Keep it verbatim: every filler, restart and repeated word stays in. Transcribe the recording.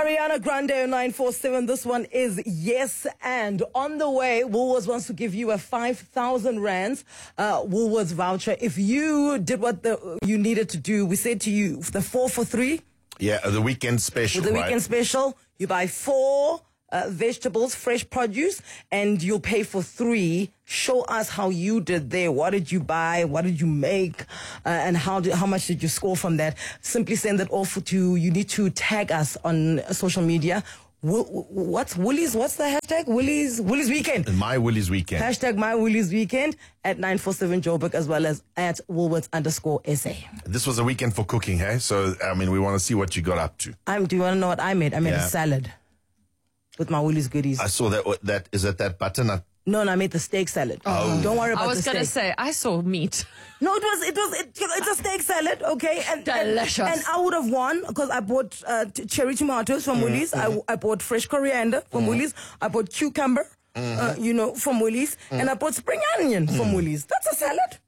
Ariana Grande on nine four seven. This one is Yes And. On the way, Woolworths wants to give you a five thousand rands uh, Woolworths voucher. If you did what the, you needed to do, we said to you, the four for three. Yeah, the weekend special, With the right? weekend special, you buy four uh, vegetables, fresh produce, and you'll pay for three. Show us how you did there. What did you buy? What did you make? Uh, and how did, how much did you score from that? Simply send that off to, you need to tag us on social media. Wo- what's Woolies? What's the hashtag? Woolies, Woolies Weekend. My Woolies Weekend. Hashtag My Woolies Weekend at nine four seven Joburg, as well as at Woolworths underscore S A. This was a weekend for cooking, hey? So, I mean, we want to see what you got up to. I'm, do you want to know what I made? I made Yeah. a salad with my Woolies goodies. I saw that, that is it that butternut? No, no, I made the steak salad. Oh. Don't worry about I was the going to steak. say, I saw meat. No, it was, it was, it, it's a steak salad, okay? And, Delicious. And, and I would have won because I bought uh, t- cherry tomatoes from Woolies. Mm-hmm. I, I bought fresh coriander from Mm-hmm. Woolies. I bought cucumber, Mm-hmm. uh, you know, from Woolies. And I bought spring onion from Woolies. That's a salad.